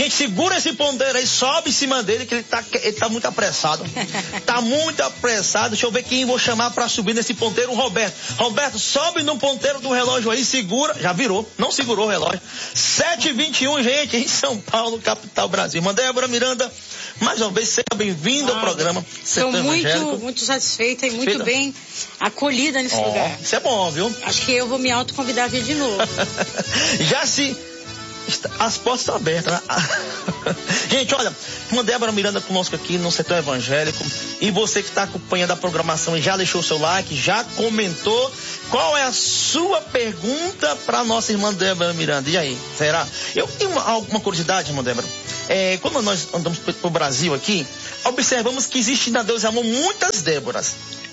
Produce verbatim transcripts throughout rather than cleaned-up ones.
Gente, segura esse ponteiro aí, sobe em cima dele, que ele tá, ele tá muito apressado. Tá muito apressado. Deixa eu ver quem vou chamar pra subir nesse ponteiro, o Roberto. Roberto, sobe no ponteiro do relógio aí, segura. Já virou, não segurou o relógio. sete e vinte e um, gente, em São Paulo, capital Brasil. Débora Miranda, mais uma vez, seja bem-vinda ah, ao programa. Estou muito, muito satisfeita e muito Feita. bem acolhida nesse oh, lugar. Isso é bom, viu? Acho que eu vou me autoconvidar a vir de novo. Já se... As portas estão abertas, né? Gente, olha, uma Débora Miranda conosco aqui no setor evangélico. E você que está acompanhando a programação e já deixou o seu like, já comentou. Qual é a sua pergunta para nossa irmã Débora Miranda? E aí, será? Eu tenho uma, alguma curiosidade, irmã Débora. É, quando nós andamos pro Brasil aqui, observamos que existe na Deus e Amor muitas Déboras.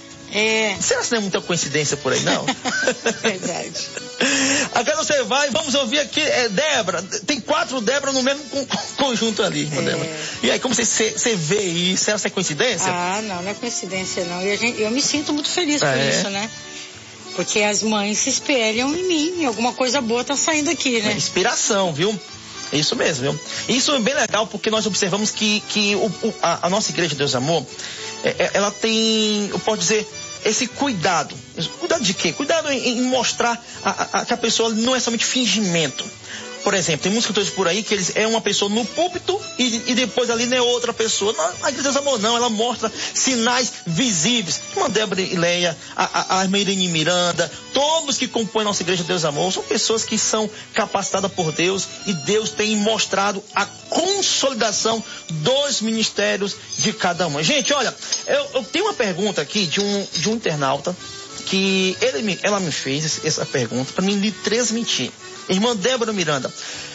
É. Será que não é muita coincidência por aí, não? Verdade. Agora você vai, vamos ouvir aqui, é Débora. Tem quatro Débora no mesmo conjunto ali, é. Débora. E aí, como você, você vê isso? Será que é coincidência? Ah, não, não é coincidência, não. E a gente, eu me sinto muito feliz por é. isso, né? Porque as mães se espelham em mim, e alguma coisa boa tá saindo aqui, né? É inspiração, viu? Isso mesmo, viu? Isso é bem legal, porque nós observamos que, que o, o, a, a nossa igreja Deus Amor, é, ela tem, eu posso dizer, esse cuidado. Cuidado de quê? Cuidado em, em mostrar a, a, que a pessoa não é somente fingimento. Por exemplo, tem muitos escritores por aí que eles é uma pessoa no púlpito e, e depois ali não é outra pessoa. Não, a igreja Deus Amor não, ela mostra sinais visíveis. Uma Débora Ileia, a, a, a irmã Irene Miranda, todos que compõem a nossa igreja Deus Amor, são pessoas que são capacitadas por Deus e Deus tem mostrado a consolidação dos ministérios de cada uma. Gente, olha, eu, eu tenho uma pergunta aqui de um, de um internauta que ele me, ela me fez essa pergunta para mim lhe transmitir. Irmã Débora Miranda,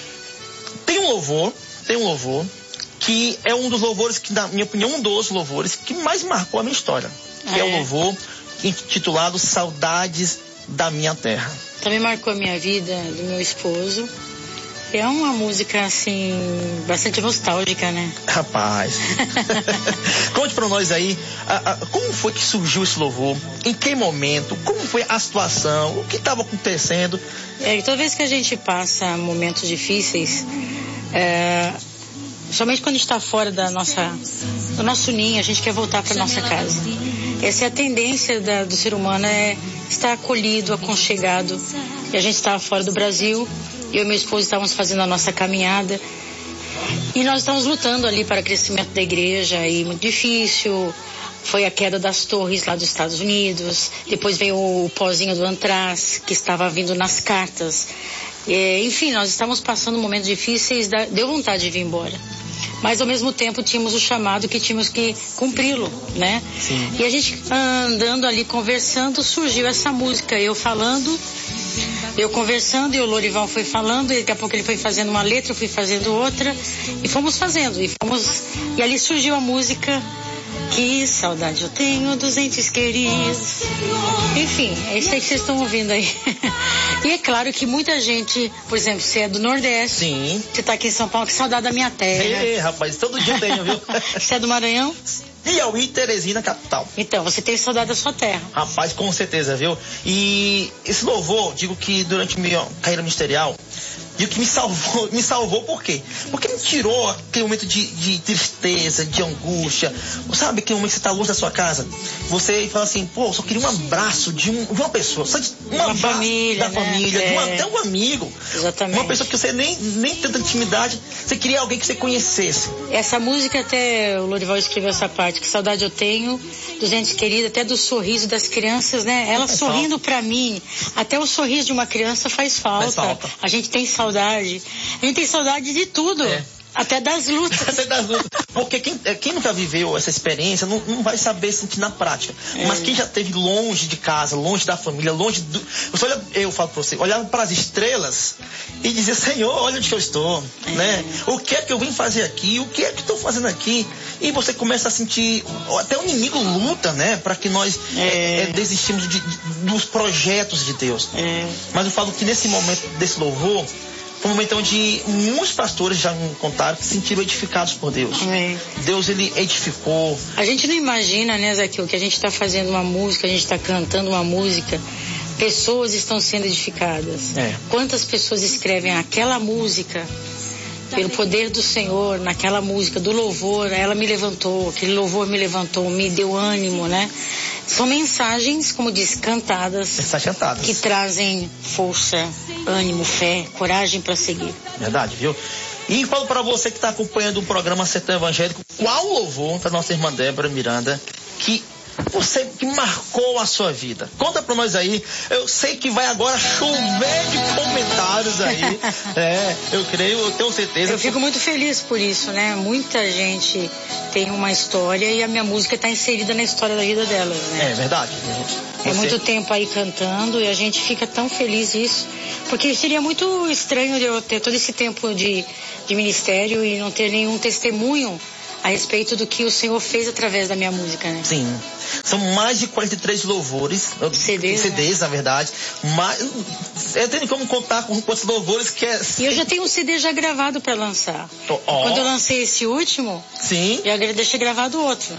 tem um louvor, tem um louvor que é um dos louvores que, na minha opinião, um dos louvores que mais marcou a minha história, que é, é o louvor intitulado Saudades da Minha Terra. Também marcou a minha vida, do meu esposo. É uma música, assim, bastante nostálgica, né? Rapaz. Conte pra nós aí, a, a, como foi que surgiu esse louvor? Em que momento? Como foi a situação? O que estava acontecendo? É, toda vez que a gente passa momentos difíceis, é, somente quando a gente está fora da nossa, do nosso ninho, a gente quer voltar para nossa casa. Essa é a tendência da, do ser humano, é estar acolhido, aconchegado. E a gente estava fora do Brasil. Eu e meu esposo estávamos fazendo a nossa caminhada e nós estamos lutando ali para o crescimento da igreja, e muito difícil. Foi a queda das torres lá dos Estados Unidos, depois veio o pozinho do Antraz, que estava vindo nas cartas. E, enfim, nós estávamos passando momentos difíceis, deu vontade de vir embora. Mas ao mesmo tempo tínhamos o chamado que tínhamos que cumpri-lo, né? Sim. E a gente andando ali, conversando, surgiu essa música, eu falando, eu conversando, e o Lorival foi falando, e daqui a pouco ele foi fazendo uma letra, eu fui fazendo outra, e fomos fazendo, e fomos, e ali surgiu a música Que Saudade Eu Tenho dos Entes Queridos. Enfim, é isso aí que vocês estão ouvindo aí. E é claro que muita gente, por exemplo, você é do Nordeste. Sim. Você tá aqui em São Paulo, que saudade da minha terra. Ei, rapaz, todo dia tenho, viu? Você é do Maranhão? Piauí, Teresina, capital. Então, você tem saudade da sua terra. Rapaz, com certeza, viu? E esse louvor, digo que durante minha carreira ministerial, digo que me salvou, me salvou por quê? Porque me tirou aquele momento de, de tristeza, de angústia. Sabe aquele momento que você está longe da sua casa? Você fala assim, pô, eu só queria um abraço de, um, de uma pessoa, só de uma, uma família, da né? família, É. de um, até um amigo. Exatamente. Uma pessoa que você nem, nem tem tanta intimidade, você queria alguém que você conhecesse. Essa música, até o Lorival escreveu essa parte, que saudade eu tenho dos entes queridos, até do sorriso das crianças, né? Ela faz sorrindo falta. pra mim, até o sorriso de uma criança faz falta. Faz falta. A gente tem saudade. A gente tem saudade de tudo. É. Até das lutas. Até das lutas. Porque quem, quem nunca viveu essa experiência não, não vai saber sentir na prática. É. Mas quem já esteve longe de casa, longe da família, longe do... Você olha, eu falo pra você, olhava para as estrelas e dizia, Senhor, olha onde eu estou, é. né? O que é que eu vim fazer aqui? O que é que estou fazendo aqui? E você começa a sentir, até o inimigo luta, né? Para que nós é. É, desistimos de, de, dos projetos de Deus. É. Mas eu falo que nesse momento desse louvor, foi um momento onde muitos pastores já me contaram que se sentiram edificados por Deus. Amém. Deus, ele edificou. A gente não imagina, né, Zaqueu, que a gente está fazendo uma música, a gente está cantando uma música, pessoas estão sendo edificadas. É. Quantas pessoas escrevem aquela música pelo poder do Senhor, naquela música do louvor, ela me levantou, aquele louvor me levantou, me deu ânimo, né? São mensagens, como disse, cantadas, cantadas. que trazem força, ânimo, fé, coragem para seguir. Verdade, viu? E falo para você que está acompanhando o programa Sertão Evangélico, qual louvor da nossa irmã Débora Miranda que você que marcou a sua vida? Conta pra nós aí. Eu sei que vai agora chover de comentários aí. É, eu creio, eu tenho certeza. Eu fico muito feliz por isso, né? Muita gente tem uma história e a minha música está inserida na história da vida delas, né? É verdade. Você... É muito tempo aí cantando e a gente fica tão feliz isso. Porque seria muito estranho eu ter todo esse tempo de, de ministério e não ter nenhum testemunho a respeito do que o Senhor fez através da minha música, né? Sim. São mais de quarenta e três louvores. C Ds, C Ds, né? Na verdade. Mas eu tenho como contar com quantos louvores que é. E eu já tenho um C D já gravado para lançar. Oh. Quando eu lancei esse último, sim, eu deixei gravado outro.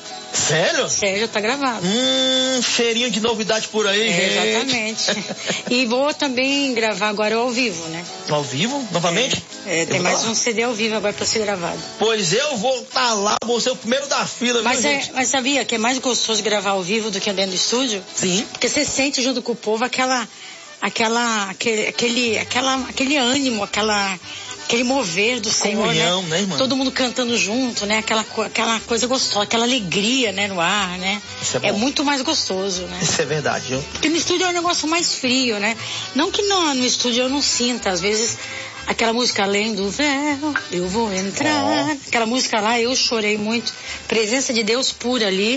Sério? Sério, tá gravado. Hum, cheirinho de novidade por aí, é, exatamente. E vou também gravar agora ao vivo, né? Ao vivo? Novamente? É, é tem mais um C D ao vivo agora pra ser gravado. Pois eu vou estar tá lá, vou ser o primeiro da fila. Mas, viu, é, gente? mas sabia que é mais gostoso gravar ao vivo do que dentro do estúdio? Sim. Porque você sente junto com o povo aquela, aquela, aquele, aquele, aquela, aquele ânimo, aquela... aquele mover do Senhor, comunhão, né? né, irmã? Todo mundo cantando junto, né? Aquela, aquela coisa gostosa, aquela alegria, né, no ar, né? Isso é, é muito mais gostoso, né? Isso é verdade, viu? Porque no estúdio é um negócio mais frio, né? Não que no, no estúdio eu não sinta, às vezes, aquela música Além do Véu, eu vou entrar. Oh. Aquela música lá, eu chorei muito. Presença de Deus pura ali.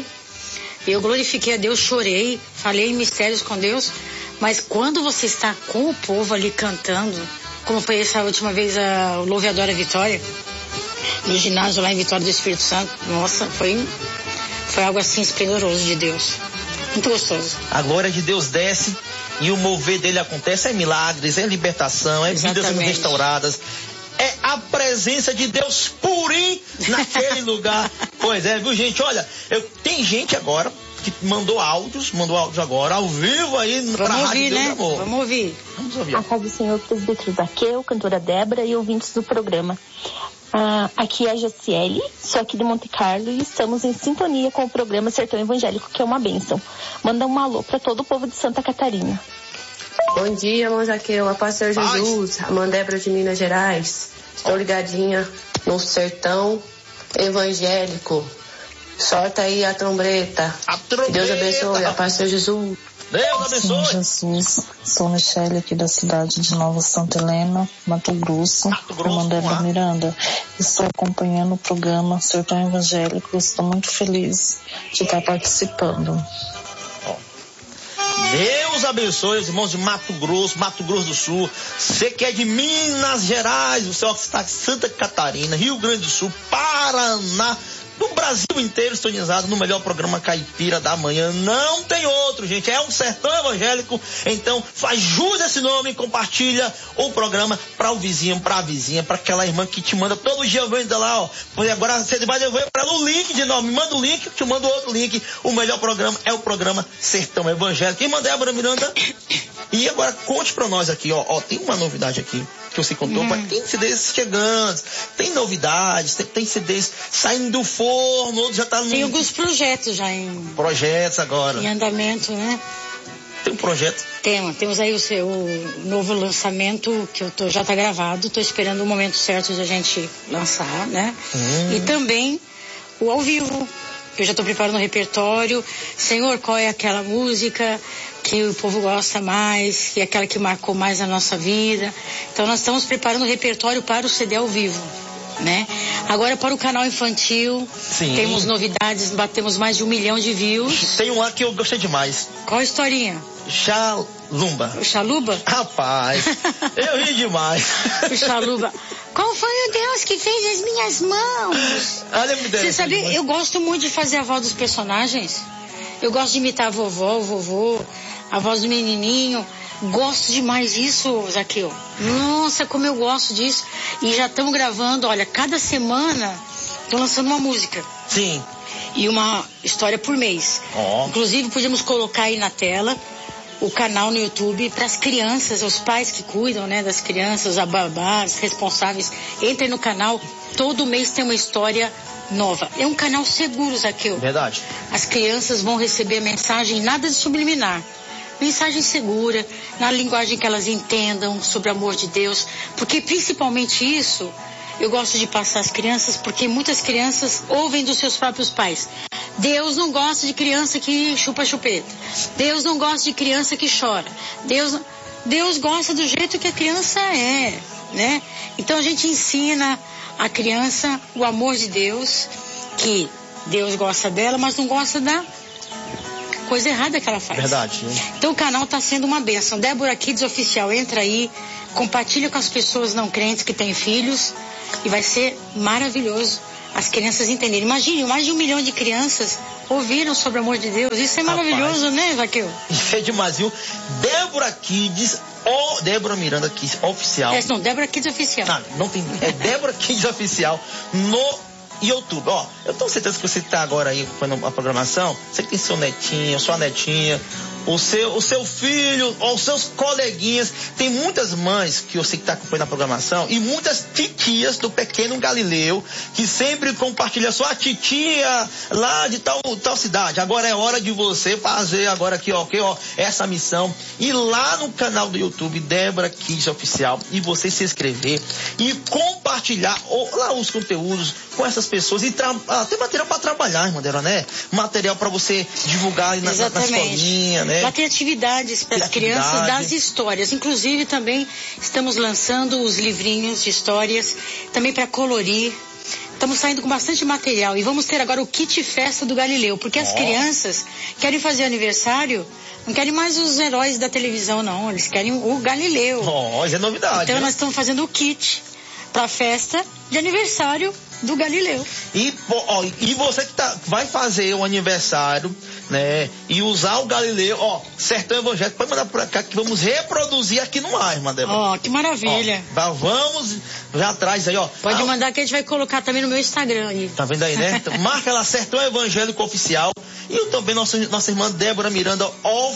Eu glorifiquei a Deus, chorei, falei em mistérios com Deus. Mas quando você está com o povo ali cantando, como foi essa última vez a, o Louve e Adora Vitória, no ginásio lá em Vitória do Espírito Santo. Nossa, foi, foi algo assim esplendoroso de Deus. Muito gostoso. A glória de Deus desce e o mover dele acontece. É milagres, é libertação, é Exatamente. Vidas sendo restauradas. É a presença de Deus purim naquele lugar. Pois é, viu, gente? Olha, eu, tem gente agora que mandou áudios, mandou áudios agora, ao vivo aí pra Rádio ouvir, Deus né? Amor. Vamos ouvir. Vamos ouvir. A paz do Senhor, presbítero Zaqueu, cantora Débora e ouvintes do programa. Ah, aqui é a Jaciele, sou aqui de Monte Carlo e estamos em sintonia com o programa Sertão Evangélico, que é uma bênção. Manda um alô para todo o povo de Santa Catarina. Bom dia, irmão Zaqueu, a paz do Senhor Jesus, a irmã Débora de Minas Gerais. Estou ligadinha no Sertão Evangélico. Solta aí a trombeta. A trombeta. Deus abençoe, a paz do Senhor Jesus. Deus abençoe. Senhor Jesus, sou Michele aqui da cidade de Nova Santa Helena, Mato Grosso, irmã Débora Miranda. Estou acompanhando o programa Sertão Evangélico, estou muito feliz de estar participando. Deus abençoe os irmãos de Mato Grosso, Mato Grosso do Sul. Você que é de Minas Gerais, você que está em Santa Catarina, Rio Grande do Sul, Paraná, no Brasil inteiro sintonizado no melhor programa caipira da manhã. Não tem outro, gente. É um Sertão Evangélico. Então, ajude esse nome e compartilha o programa para o vizinho, para a vizinha, para aquela irmã que te manda todo dia, vem lá, ó. Porque agora você vai devolver para ela o link de nome. Me manda o link, eu te mando outro link. O melhor programa é o programa Sertão Evangélico. Quem manda é a Débora Miranda. E agora conte para nós aqui, ó. Ó, tem uma novidade aqui que você contou, hum. mas tem C Ds chegando, tem novidades, tem, tem C Ds saindo do forno, outros já tá no... Tem alguns projetos já em... Projetos agora. Em andamento, né? Tem um projeto? Tem, temos aí o, seu, o novo lançamento, que eu tô, já tá gravado, tô esperando o momento certo de a gente lançar, né? Hum. E também o ao vivo, que eu já tô preparando o repertório. Senhor, qual é aquela música que o povo gosta mais, que é aquela que marcou mais a nossa vida? Então nós estamos preparando o repertório para o C D ao vivo, né? Agora para o canal infantil, sim, temos novidades, batemos mais de um milhão de views. Tem um lá que eu gostei demais. Qual a historinha? Xalumba. O Xaluba? Rapaz, eu ri demais. O Xaluba. Qual foi o Deus que fez as minhas mãos? Você sabe, eu gosto muito de fazer a voz dos personagens. Eu gosto de imitar a vovó, o vovô, a voz do menininho. Gosto demais disso, Zaqueu. Nossa, como eu gosto disso. E já estamos gravando, olha, cada semana estou lançando uma música. Sim. E uma história por mês. Oh. Inclusive, podíamos colocar aí na tela o canal no YouTube para as crianças, os pais que cuidam, né, das crianças, os babás, responsáveis. Entrem no canal, todo mês tem uma história nova. É um canal seguro, Zaqueu. Verdade. As crianças vão receber a mensagem, nada de subliminar. Mensagem segura, na linguagem que elas entendam sobre o amor de Deus. Porque principalmente isso, eu gosto de passar às crianças, porque muitas crianças ouvem dos seus próprios pais. Deus não gosta de criança que chupa chupeta. Deus não gosta de criança que chora. Deus, Deus gosta do jeito que a criança é, né? Então a gente ensina a criança o amor de Deus, que Deus gosta dela, mas não gosta da coisa errada que ela faz. Verdade. Hein? Então o canal está sendo uma bênção. Débora Kids Oficial, entra aí, compartilha com as pessoas não crentes que têm filhos e vai ser maravilhoso as crianças entenderem. Imagine, mais de um milhão de crianças ouviram sobre o amor de Deus. Isso é maravilhoso, rapaz, né, Zaqueu? Isso é demais, viu? Débora Kids, oh, Débora Miranda Kids Oficial. É, não, Débora Kids Oficial. Não, não tem, é Débora Kids Oficial no YouTube. Ó, eu tenho certeza que você está agora aí acompanhando a programação, você que tem seu netinho, sua netinha, o seu, o seu filho, ou os seus coleguinhas. Tem muitas mães que eu sei que está acompanhando a programação e muitas titias do pequeno Galileu que sempre compartilham sua titia lá de tal, tal cidade. Agora é hora de você fazer agora aqui, ó, okay, ó, essa missão. Ir lá no canal do YouTube Débora Kids Oficial e você se inscrever e compartilhar ó, lá os conteúdos com essas pessoas e tra- ah, tem material para trabalhar, irmã Débora, né? Material para você divulgar aí na, na, na escolinha, né? Lá tem atividades para as crianças das histórias. Inclusive também estamos lançando os livrinhos de histórias, também para colorir. Estamos saindo com bastante material e vamos ter agora o kit festa do Galileu, porque as oh. crianças querem fazer aniversário, não querem mais os heróis da televisão, não. Eles querem o Galileu. Oh, isso é novidade. Então né? nós estamos fazendo o kit para a festa de aniversário do Galileu. E, ó, e você que tá, vai fazer o aniversário, né? E usar o Galileu, ó, Sertão Evangélico, pode mandar pra cá que vamos reproduzir aqui no ar, irmã Débora. Ó, que maravilha. Ó, vamos já atrás aí, ó. Pode ah, mandar que a gente vai colocar também no meu Instagram aí. Tá vendo aí, né? Então, marca lá Sertão Evangélico Oficial e também nossa, nossa irmã Débora Miranda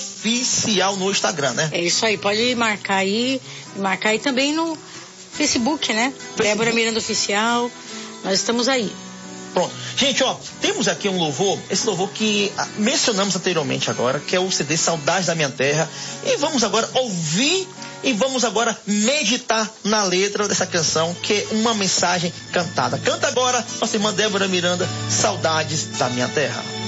Oficial no Instagram, né? É isso aí, pode marcar aí, marcar aí também no Facebook, né? Facebook. Débora Miranda Oficial. Nós estamos aí. Pronto. Gente, ó, temos aqui um louvor, esse louvor que ah, mencionamos anteriormente agora, que é o C D Saudades da Minha Terra. E vamos agora ouvir e vamos agora meditar na letra dessa canção, que é uma mensagem cantada. Canta agora, nossa irmã Débora Miranda, Saudades da Minha Terra.